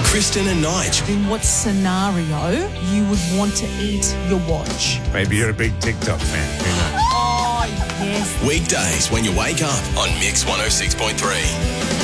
Kristen and Nige. In what scenario you would want to eat your watch? Maybe you're a big TikTok fan. Who knows? Oh, yes. Weekdays when you wake up on Mix 106.3.